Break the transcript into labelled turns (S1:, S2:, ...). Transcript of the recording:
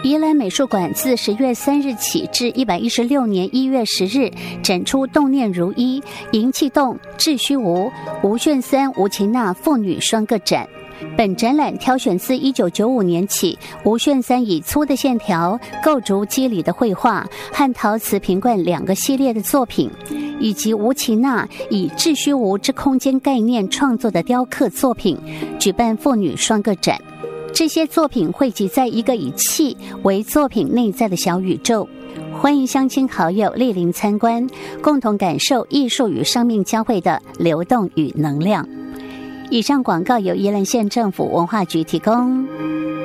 S1: 宜兰美术馆自10月3日起至116年1月10日展出动念如一、银气动、致虚无、吴炫三、吴琴娜父女双个展。本展览挑选自1995年起吴炫三以粗的线条构筑肌理的绘画和陶瓷瓶罐2个系列的作品，以及吴琴娜以致虚无之空间概念创作的雕刻作品，举办父女双个展。这些作品汇集在一个以气为作品内在的小宇宙，欢迎乡亲好友莅临参观，共同感受艺术与生命交汇的流动与能量。以上广告由宜兰县政府文化局提供。